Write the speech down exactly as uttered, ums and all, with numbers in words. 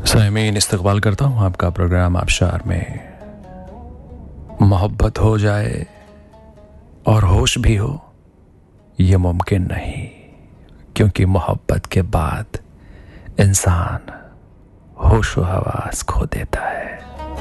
साइमीन इस्तकबाल करता हूँ आपका प्रोग्राम आबशार में। मोहब्बत हो जाए और होश भी हो ये मुमकिन नहीं, क्योंकि मोहब्बत के बाद इंसान होश व हवास खो देता है।